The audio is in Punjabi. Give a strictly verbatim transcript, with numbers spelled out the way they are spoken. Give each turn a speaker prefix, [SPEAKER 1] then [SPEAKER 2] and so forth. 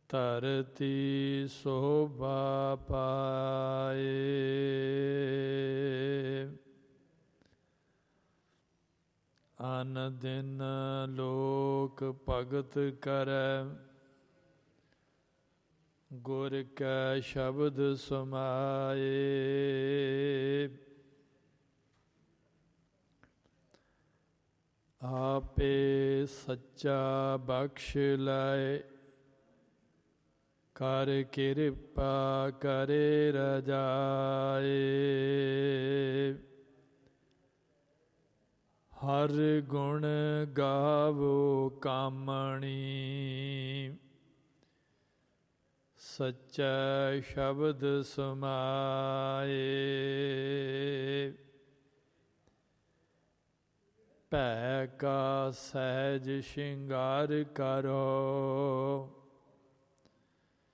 [SPEAKER 1] ਧਰਤੀ ਸੋਭਾ ਪਾਏ। ਅਨ ਦਿਨ ਲੋਕ ਭਗਤ ਕਰੈ, ਗੁਰ ਕੈ ਸ਼ਬਦ ਸਮਾਏ। ਆਪੇ ਸੱਚਾ ਬਖਸ਼ ਲਾਏ, ਕਰ ਕਿਰਪਾ ਕਰੇ ਰਜਾਏ। ਹਰ ਗੁਣ ਗਾਵੋ ਕਾਮਣੀ, ਸੱਚਾ ਸ਼ਬਦ ਸਮਾਏ। ਭੈ ਕਾ ਸਹਿਜ ਸ਼ਿੰਗਾਰ ਕਰੋ,